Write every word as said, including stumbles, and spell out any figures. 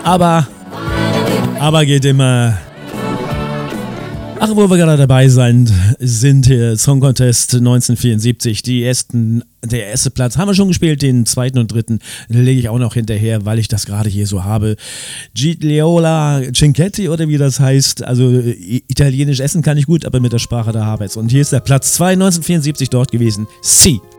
Aber, aber geht immer. Ach, wo wir gerade dabei sein, sind hier Song Contest neunzehnhundertvierundsiebzig. Die ersten, der erste Platz haben wir schon gespielt, den zweiten und dritten lege ich auch noch hinterher, weil ich das gerade hier so habe. Gigliola Cinquetti oder wie das heißt, also italienisch essen kann ich gut, aber mit der Sprache da habe ich es. Und hier ist der Platz zwei, neunzehnhundertvierundsiebzig dort gewesen, C.